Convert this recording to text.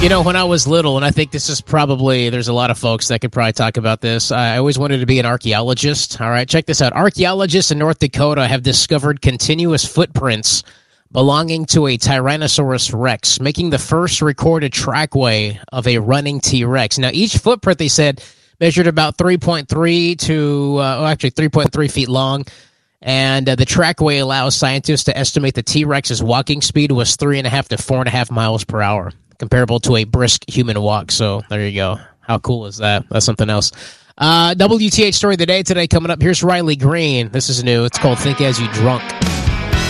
When I was little, and I think this is probably, there's a lot of folks that could probably talk about this. I always wanted to be an archaeologist. All right, check this out. Archaeologists in North Dakota have discovered continuous footprints belonging to a Tyrannosaurus Rex, making the first recorded trackway of a running T-Rex. Now, each footprint, they said, measured about 3.3 to, actually 3.3 feet long. And the trackway allows scientists to estimate the T-Rex's walking speed was 3.5 to 4.5 miles per hour, comparable to a brisk human walk. So there you go. How cool is that? That's something else. WTH story of the day today coming up. Here's Riley Green. This is new. It's called Think As You Drunk.